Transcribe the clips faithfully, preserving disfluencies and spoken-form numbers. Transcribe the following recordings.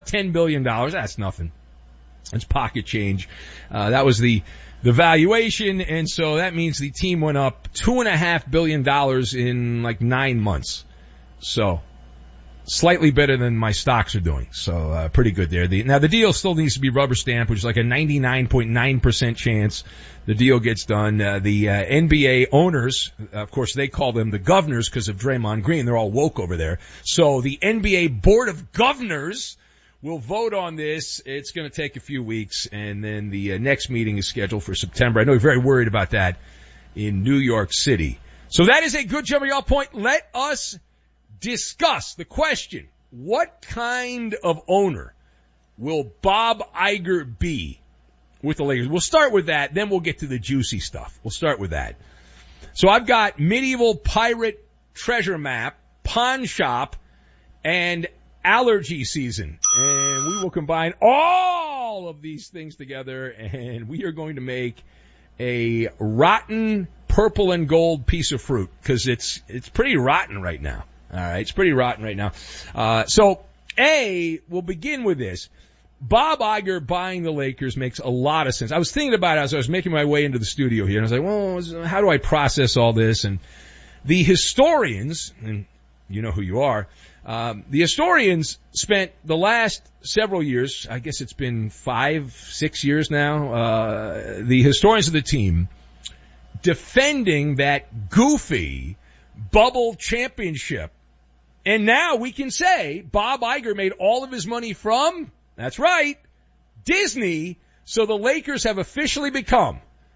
ten billion dollars. That's nothing. It's pocket change. Uh, that was the, the valuation, and so that means the team went up two and a half billion dollars in like nine months. So, slightly better than my stocks are doing. So, uh, pretty good there. The, now the deal still needs to be rubber stamped, which is like a ninety-nine point nine percent chance the deal gets done. Uh, the, uh, N B A owners, of course they call them the governors because of Draymond Green. They're all woke over there. So the N B A Board of Governors we'll vote on this. It's going to take a few weeks, and then the uh, next meeting is scheduled for September. I know you're very worried about that in New York City. So that is a good jumping off point. Let us discuss the question, what kind of owner will Bob Iger be with the Lakers? We'll start with that, then we'll get to the juicy stuff. We'll start with that. So I've got medieval pirate treasure map, pawn shop, and allergy season, and we will combine all of these things together, and we are going to make a rotten purple and gold piece of fruit, because it's it's pretty rotten right now. All right, it's pretty rotten right now. Uh, so, A, we'll begin with this. Bob Iger buying the Lakers makes a lot of sense. I was thinking about it as I was making my way into the studio here, and I was like, well, how do I process all this? And the historians, and you know who you are, Um, the historians spent the last several years, I guess it's been five, six years now, uh, the historians of the team defending that goofy bubble championship. And now we can say Bob Iger made all of his money from, that's right, Disney. So the Lakers have officially become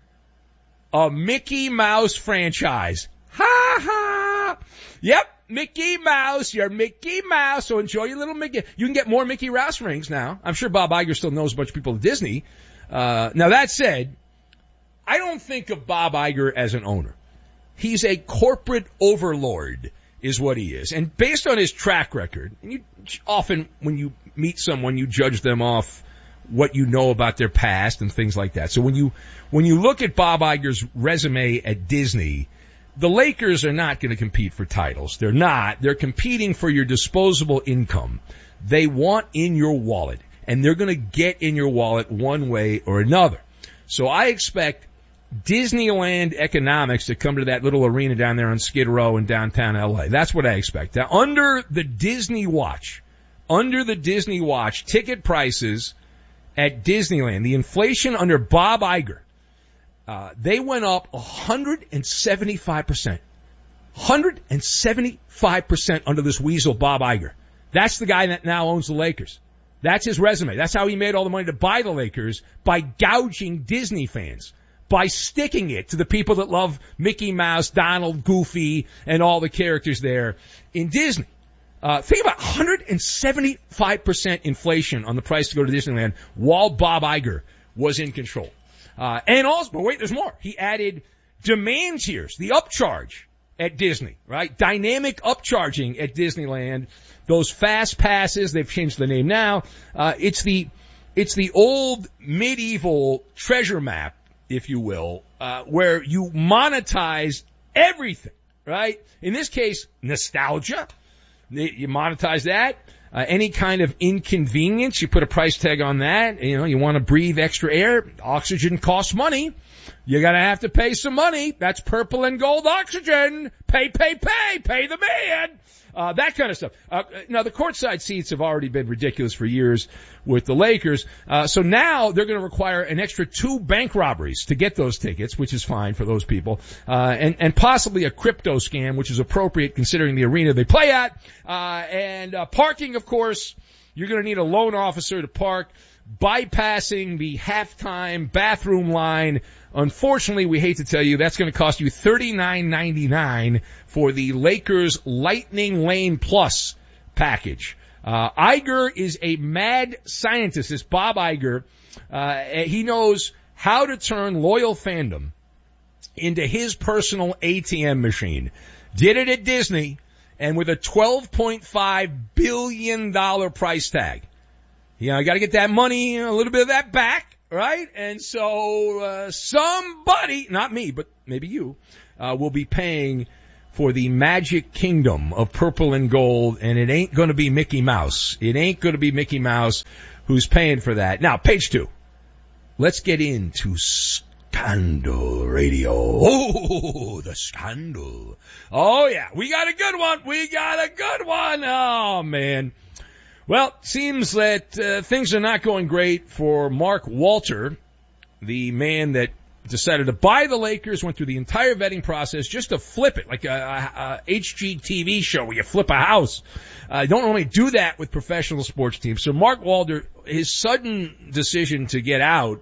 a Mickey Mouse franchise. Ha ha! Yep. Mickey Mouse, you're Mickey Mouse, so enjoy your little Mickey. You can get more Mickey Mouse rings now. I'm sure Bob Iger still knows a bunch of people at Disney. Uh, now that said, I don't think of Bob Iger as an owner. He's a corporate overlord, is what he is. And based on his track record, and you often, when you meet someone, you judge them off what you know about their past and things like that. So when you, when you look at Bob Iger's resume at Disney, the Lakers are not going to compete for titles. They're not. They're competing for your disposable income. They want in your wallet, and they're going to get in your wallet one way or another. So I expect Disneyland economics to come to that little arena down there on Skid Row in downtown L A. That's what I expect. Now, under the Disney watch, under the Disney watch, ticket prices at Disneyland, the inflation under Bob Iger, Uh, they went up one hundred seventy-five percent. one hundred seventy-five percent under this weasel Bob Iger. That's the guy that now owns the Lakers. That's his resume. That's how he made all the money to buy the Lakers, by gouging Disney fans, by sticking it to the people that love Mickey Mouse, Donald, Goofy, and all the characters there in Disney. Uh, think about one hundred seventy-five percent inflation on the price to go to Disneyland while Bob Iger was in control. Uh, and also, but wait, there's more. He added demand tiers, the upcharge at Disney, right? Dynamic upcharging at Disneyland. Those fast passes, they've changed the name now. Uh, it's the, it's the old medieval treasure map, if you will, uh, where you monetize everything, right? In this case, nostalgia. You monetize that. Uh, any kind of inconvenience, you put a price tag on that. You know, you want to breathe extra air. Oxygen costs money. You're going to have to pay some money. That's purple and gold oxygen. Pay, pay, pay. Pay the man. Uh, that kind of stuff. Uh, now, the courtside seats have already been ridiculous for years with the Lakers. Uh, so now they're going to require an extra two bank robberies to get those tickets, which is fine for those people. Uh, and, and possibly a crypto scam, which is appropriate considering the arena they play at. Uh, and, uh, parking, of course, you're going to need a loan officer to park, bypassing the halftime bathroom line. Unfortunately, we hate to tell you, that's going to cost you thirty-nine ninety-nine for the Lakers Lightning Lane Plus package. Uh, Iger is a mad scientist. This Bob Iger, uh, he knows how to turn loyal fandom into his personal A T M machine. Did it at Disney, and with a twelve point five billion dollars price tag. You know, I got to get that money, a little bit of that back. Right? And so, uh, somebody, not me, but maybe you, uh, will be paying for the Magic Kingdom of purple and gold, and it ain't going to be Mickey Mouse. It ain't going to be Mickey Mouse who's paying for that. Now, page two. Let's get into Scandal Radio. Oh, the scandal. Oh, yeah. We got a good one. We got a good one. Oh, man. Well, seems that uh, things are not going great for Mark Walter, the man that decided to buy the Lakers, went through the entire vetting process just to flip it, like a, a, a H G T V show where you flip a house. I uh, don't normally do that with professional sports teams. So Mark Walter, his sudden decision to get out,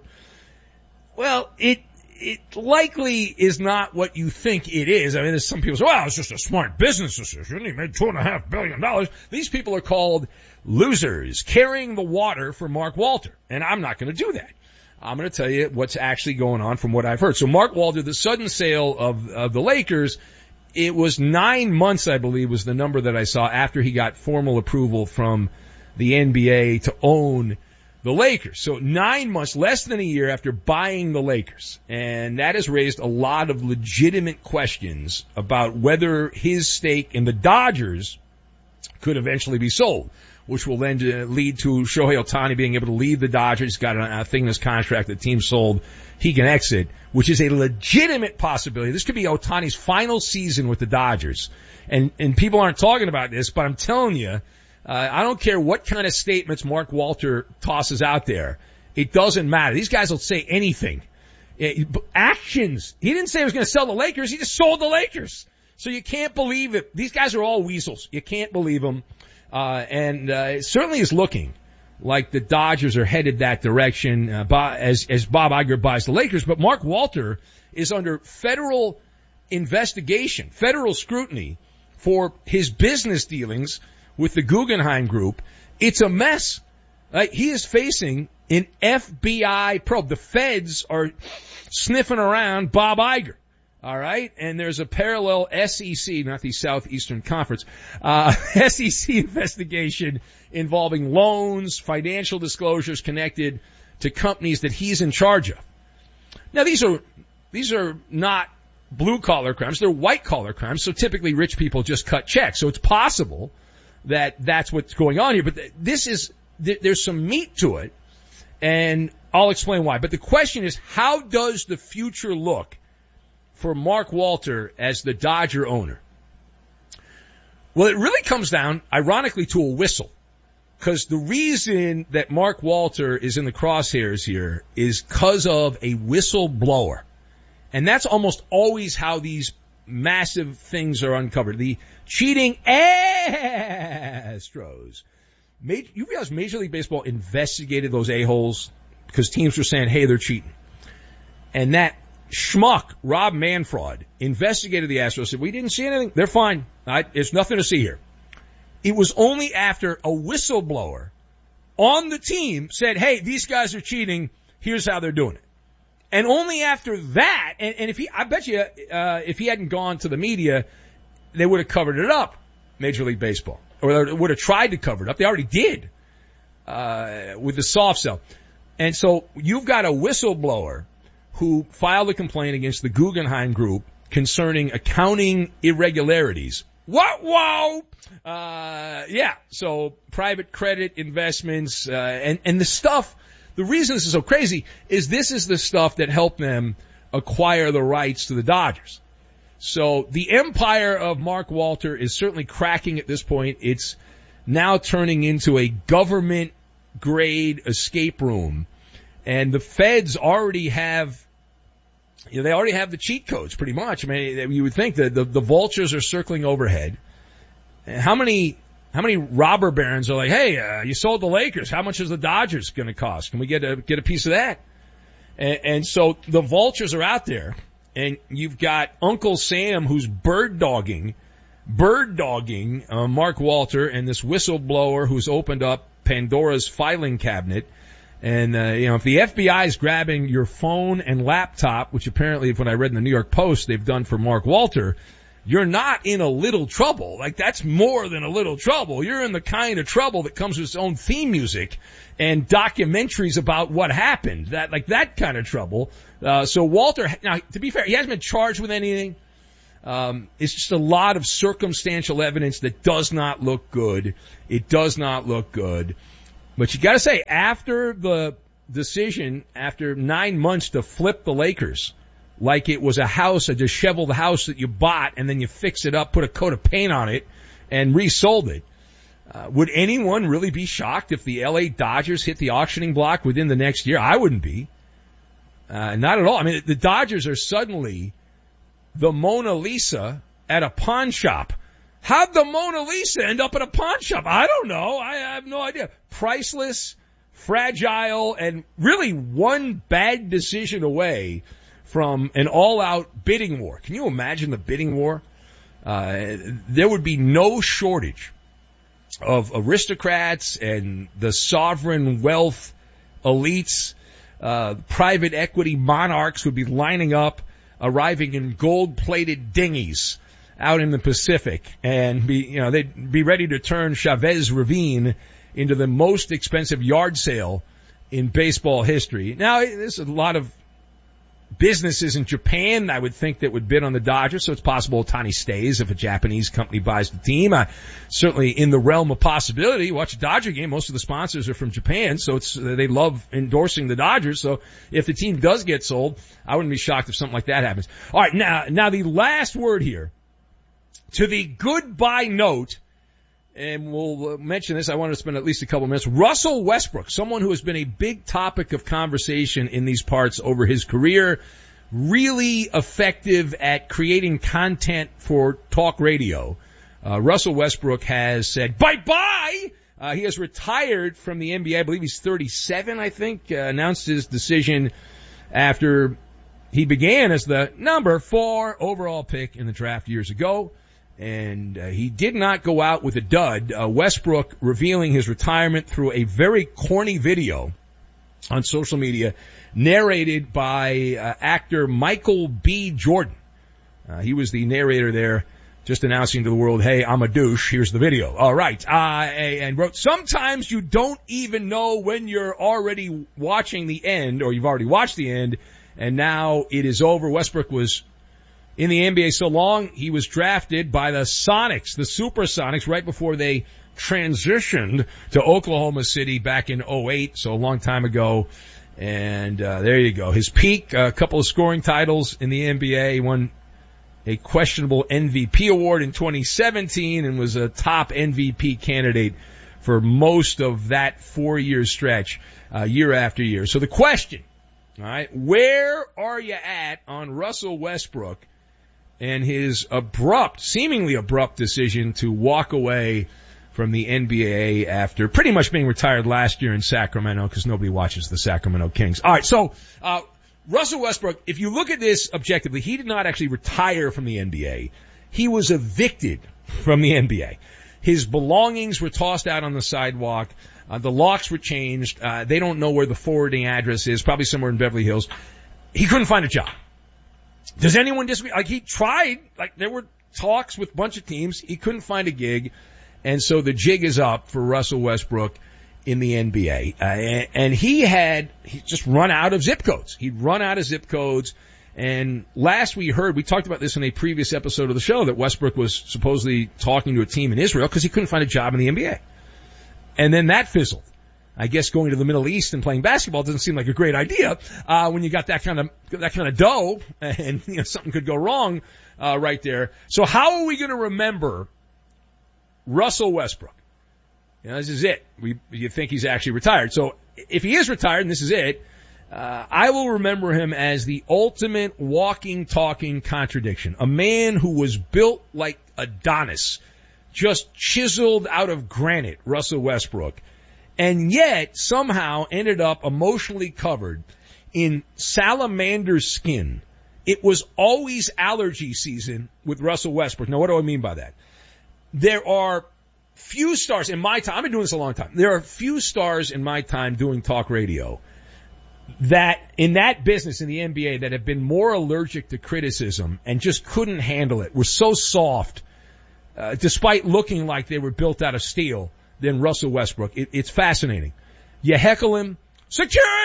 well, it it likely is not what you think it is. I mean, there's some people say, well, it's just a smart business decision. He made two and a half billion dollars. These people are called losers, carrying the water for Mark Walter. And I'm not going to do that. I'm going to tell you what's actually going on from what I've heard. So Mark Walter, the sudden sale of, of the Lakers, it was nine months, I believe, was the number that I saw after he got formal approval from the N B A to own the Lakers. So nine months, less than a year after buying the Lakers. And that has raised a lot of legitimate questions about whether his stake in the Dodgers could eventually be sold, which will then lead to Shohei Ohtani being able to leave the Dodgers. He's got a thing in his contract the team sold. He can exit, which is a legitimate possibility. This could be Ohtani's final season with the Dodgers. And, and people aren't talking about this, but I'm telling you, uh, I don't care what kind of statements Mark Walter tosses out there. It doesn't matter. These guys will say anything. It, actions. He didn't say he was going to sell the Lakers. He just sold the Lakers. So you can't believe it. These guys are all weasels. You can't believe them. Uh, and, uh, it certainly is looking like the Dodgers are headed that direction, uh, by, as, as Bob Iger buys the Lakers. But Mark Walter is under federal investigation, federal scrutiny for his business dealings with the Guggenheim Group. It's a mess. Right? He is facing an F B I probe. The feds are sniffing around Bob Iger. All right, and there's a parallel S E C, not the Southeastern Conference, uh, S E C investigation involving loans, financial disclosures connected to companies that he's in charge of. Now, these are these are not blue-collar crimes; they're white-collar crimes. So typically, rich people just cut checks. So it's possible that that's what's going on here. But this is there's some meat to it, and I'll explain why. But the question is, how does the future look for Mark Walter as the Dodger owner? Well, it really comes down, ironically, to a whistle. Because the reason that Mark Walter is in the crosshairs here is because of a whistleblower. And that's almost always how these massive things are uncovered. The cheating Astros. You realize Major League Baseball investigated those a-holes because teams were saying, hey, they're cheating. And that schmuck, Rob Manfred, investigated the Astros, said, we didn't see anything. They're fine. Right? There's nothing to see here. It was only after a whistleblower on the team said, hey, these guys are cheating. Here's how they're doing it. And only after that, and, and if he, I bet you, uh, if he hadn't gone to the media, they would have covered it up, Major League Baseball. Or they would have tried to cover it up. They already did, uh, with the soft sell. And so you've got a whistleblower who filed a complaint against the Guggenheim Group concerning accounting irregularities. What? Whoa! Uh, yeah. So private credit investments, uh, and, and the stuff, the reason this is so crazy is this is the stuff that helped them acquire the rights to the Dodgers. So the empire of Mark Walter is certainly cracking at this point. It's now turning into a government grade escape room. And the feds already have, you know, they already have the cheat codes pretty much. I mean, you would think that the, the vultures are circling overhead. And how many, how many robber barons are like, hey, uh, you sold the Lakers. How much is the Dodgers going to cost? Can we get a, get a piece of that? And, and so the vultures are out there, and you've got Uncle Sam who's bird dogging, bird dogging, uh, Mark Walter, and this whistleblower who's opened up Pandora's filing cabinet. And, uh, you know, if the F B I is grabbing your phone and laptop, which apparently, when I read in the New York Post, they've done for Mark Walter, you're not in a little trouble. Like, that's more than a little trouble. You're in the kind of trouble that comes with its own theme music and documentaries about what happened. That, like, that kind of trouble. Uh, so Walter, now, to be fair, he hasn't been charged with anything. Um, it's just a lot of circumstantial evidence that does not look good. It does not look good. But you gotta say, after the decision, after nine months to flip the Lakers, like it was a house, a disheveled house that you bought and then you fix it up, put a coat of paint on it, and resold it, uh, would anyone really be shocked if the L A Dodgers hit the auctioning block within the next year? I wouldn't be. Uh, not at all. I mean, the Dodgers are suddenly the Mona Lisa at a pawn shop. How'd the Mona Lisa end up at a pawn shop? I don't know. I have no idea. Priceless, fragile, and really one bad decision away from an all-out bidding war. Can you imagine the bidding war? Uh, there would be no shortage of aristocrats and the sovereign wealth elites. Uh, private equity monarchs would be lining up, arriving in gold-plated dinghies out in the Pacific, and be, you know, they'd be ready to turn Chavez Ravine into the most expensive yard sale in baseball history. Now, there's a lot of businesses in Japan, I would think, that would bid on the Dodgers, so it's possible Ohtani stays if a Japanese company buys the team. Uh, certainly in the realm of possibility. Watch a Dodger game, most of the sponsors are from Japan, so it's uh, they love endorsing the Dodgers, so if the team does get sold, I wouldn't be shocked if something like that happens. All right, now, now the last word here, to the goodbye note, and we'll mention this, I wanted to spend at least a couple minutes. Russell Westbrook, someone who has been a big topic of conversation in these parts over his career, really effective at creating content for talk radio. Uh, Russell Westbrook has said bye-bye. Uh, he has retired from the N B A. I believe he's thirty-seven, I think, uh, announced his decision after he began as the number four overall pick in the draft years ago. And uh, he did not go out with a dud. Uh, Westbrook revealing his retirement through a very corny video on social media, narrated by uh, actor Michael B. Jordan. Uh, he was the narrator there, just announcing to the world, hey, I'm a douche, here's the video. All right. Uh, and wrote, sometimes you don't even know when you're already watching the end, or you've already watched the end, and now it is over. Westbrook was in the N B A so long, he was drafted by the Sonics, the Supersonics, right before they transitioned to Oklahoma City back in oh eight, so a long time ago. And uh, there you go. His peak, a couple of scoring titles in the N B A. He won a questionable M V P award in twenty seventeen and was a top M V P candidate for most of that four-year stretch, uh, year after year. So the question, all right, where are you at on Russell Westbrook and his abrupt, seemingly abrupt decision to walk away from the N B A after pretty much being retired last year in Sacramento, because nobody watches the Sacramento Kings. All right, so uh Russell Westbrook, if you look at this objectively, he did not actually retire from the N B A. He was evicted from the N B A. His belongings were tossed out on the sidewalk. Uh, the locks were changed. Uh, they don't know where the forwarding address is, probably somewhere in Beverly Hills. He couldn't find a job. Does anyone disagree? Like, he tried, like, there were talks with a bunch of teams. He couldn't find a gig. And so the jig is up for Russell Westbrook in the N B A. Uh, and, and he had he just run out of zip codes. He'd run out of zip codes. And last we heard, we talked about this in a previous episode of the show, that Westbrook was supposedly talking to a team in Israel because he couldn't find a job in the N B A. And then that fizzled. I guess going to the Middle East and playing basketball doesn't seem like a great idea, uh, when you got that kind of, that kind of dough, and, you know, something could go wrong, uh, right there. So how are we going to remember Russell Westbrook? You know, this is it. We, you think he's actually retired. So if he is retired, and this is it, uh, I will remember him as the ultimate walking, talking contradiction. A man who was built like Adonis, just chiseled out of granite, Russell Westbrook, and yet somehow ended up emotionally covered in salamander skin. It was always allergy season with Russell Westbrook. Now, what do I mean by that? There are few stars in my time, I've been doing this a long time, there are few stars in my time doing talk radio that, in that business, in the N B A, that have been more allergic to criticism and just couldn't handle it, were so soft, uh, despite looking like they were built out of steel, than Russell Westbrook. It, it's fascinating. You heckle him, security!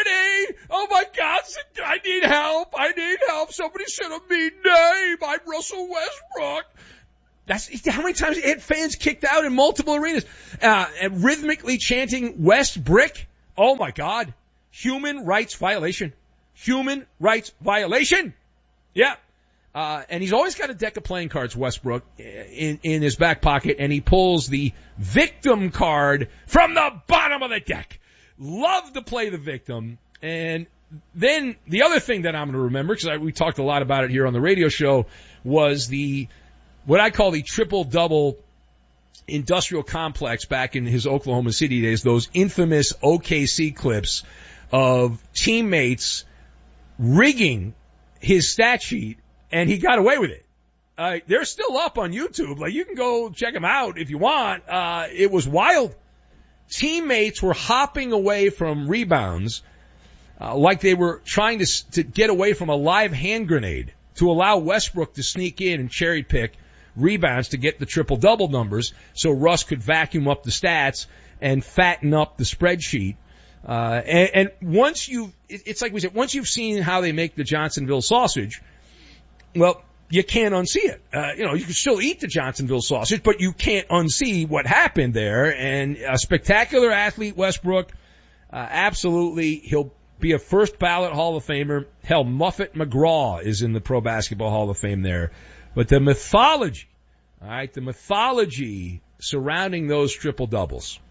Oh my God, I need help. I need help. Somebody said a mean name. I'm Russell Westbrook. That's how many times he had fans kicked out in multiple arenas, uh, and rhythmically chanting West Brick. Oh my God. Human rights violation. Human rights violation. Yeah. Uh, and he's always got a deck of playing cards, Westbrook, in, in his back pocket, and he pulls the victim card from the bottom of the deck. Love to play the victim. And then the other thing that I'm going to remember, because we talked a lot about it here on the radio show, was the, what I call the triple-double industrial complex back in his Oklahoma City days, those infamous O K C clips of teammates rigging his stat sheet, and he got away with it. Uh, they're still up on YouTube. Like, you can go check them out if you want. Uh, it was wild. Teammates were hopping away from rebounds, uh, like they were trying to, to get away from a live hand grenade to allow Westbrook to sneak in and cherry pick rebounds to get the triple-double numbers so Russ could vacuum up the stats and fatten up the spreadsheet. Uh, and, and once you, it's like we said, once you've seen how they make the Johnsonville sausage, well, you can't unsee it. Uh, you know, you can still eat the Johnsonville sausage, but you can't unsee what happened there. And a spectacular athlete, Westbrook, uh, absolutely. He'll be a first ballot Hall of Famer. Hell, Muffet McGraw is in the Pro Basketball Hall of Fame there. But the mythology, all right, the mythology surrounding those triple doubles.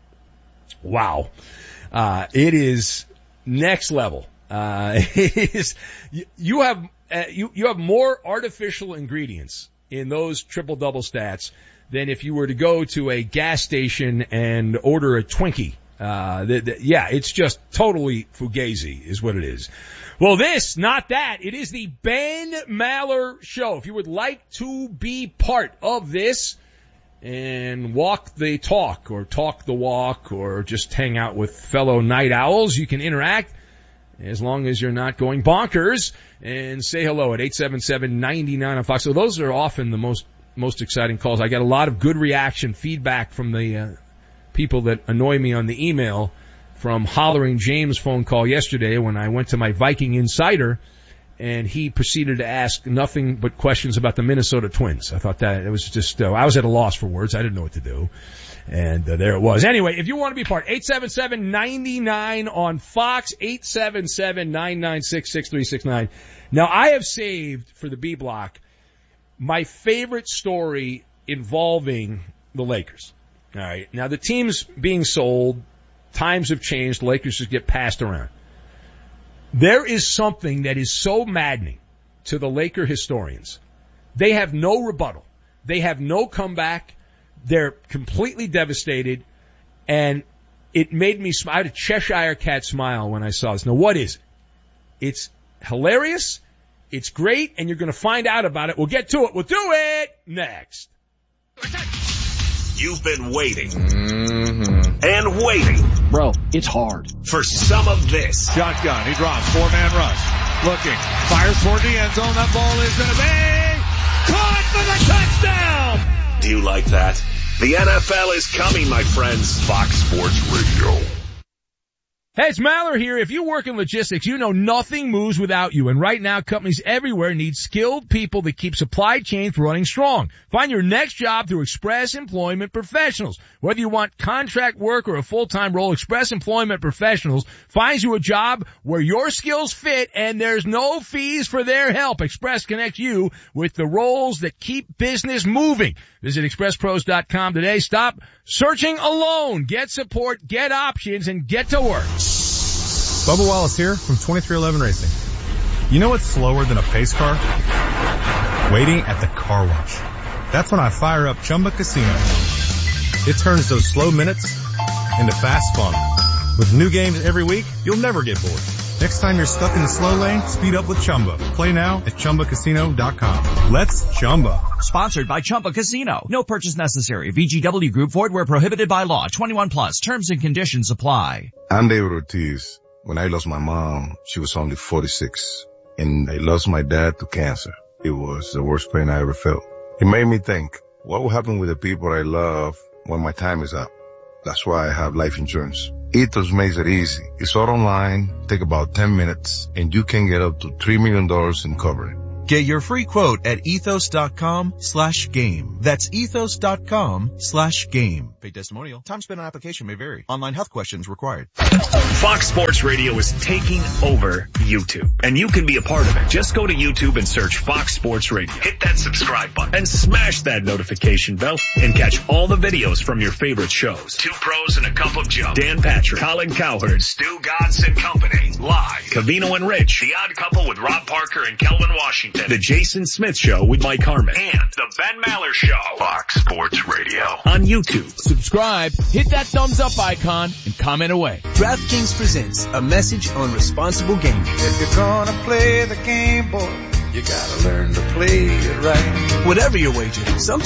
Wow. Uh, it is next level. Uh, it is, you, you have, uh, you, you have more artificial ingredients in those triple double stats than if you were to go to a gas station and order a Twinkie. Uh, the, the, yeah, it's just totally fugazi is what it is. Well, this, not that. It is the Ben Maller Show. If you would like to be part of this and walk the talk or talk the walk or just hang out with fellow night owls, you can interact as long as you're not going bonkers and say hello at eight seven seven, nine nine on Fox. So those are often the most, most exciting calls. I got a lot of good reaction feedback from the, uh, people that annoy me on the email from Hollering James' phone call yesterday when I went to my Viking Insider and he proceeded to ask nothing but questions about the Minnesota Twins. I thought that it was just, uh, I was at a loss for words. I didn't know what to do. And uh, there it was. Anyway, if you want to be part, eight seven seven, nine nine on Fox, eight seven seven, nine nine six, six three six nine. Now, I have saved for the B block my favorite story involving the Lakers. All right. Now, the team's being sold. Times have changed. The Lakers just get passed around. There is something that is so maddening to the Laker historians. They have no rebuttal. They have no comeback. They're completely devastated. And it made me smile. I had a Cheshire cat smile when I saw this. Now, what is it? It's hilarious. It's great. And you're going to find out about it. We'll get to it. We'll do it next. You've been waiting mm-hmm. and waiting. Bro, it's hard. For some of this. Shotgun. He drops. Four-man rush. Looking. Fires toward the end zone. That ball is going to be caught for the touchdown. Do you like that? The N F L is coming, my friends. Fox Sports Radio. Hey, it's Maller here. If you work in logistics, you know nothing moves without you. And right now, companies everywhere need skilled people that keep supply chains running strong. Find your next job through Express Employment Professionals. Whether you want contract work or a full-time role, Express Employment Professionals finds you a job where your skills fit and there's no fees for their help. Express connects you with the roles that keep business moving. Visit express pros dot com today. Stop searching alone. Get support, get options, and get to work. Bubba Wallace here from twenty-three eleven Racing. You know what's slower than a pace car? Waiting at the car wash. That's when I fire up Chumba Casino. It turns those slow minutes into fast fun. With new games every week, you'll never get bored. Next time you're stuck in the slow lane, speed up with Chumba. Play now at chumba casino dot com. Let's Chumba. Sponsored by Chumba Casino. No purchase necessary. V G W Group. Void where prohibited by law. twenty-one plus. Terms and conditions apply. I'm David Ortiz. When I lost my mom, she was only forty-six. And I lost my dad to cancer. It was the worst pain I ever felt. It made me think, what will happen with the people I love when my time is up? That's why I have life insurance. Ethos makes it easy. It's all online, take about ten minutes, and you can get up to three million dollars in coverage. Get your free quote at ethos.com slash game. That's ethos.com slash game. Paid testimonial. Time spent on application may vary. Online health questions required. Fox Sports Radio is taking over YouTube, and you can be a part of it. Just go to YouTube and search Fox Sports Radio. Hit that subscribe button and smash that notification bell and catch all the videos from your favorite shows. Two Pros and a Cup of Joe. Dan Patrick, Colin Cowherd, Stu Godson Company. Live. Cavino and Rich. The Odd Couple with Rob Parker and Kelvin Washington. The Jason Smith Show with Mike Harmon. And The Ben Maller Show. Fox Sports Radio. On YouTube. Subscribe, hit that thumbs up icon, and comment away. DraftKings presents a message on responsible gaming. If you're gonna play the game, boy, you gotta learn to play it right. Whatever your wager, sometimes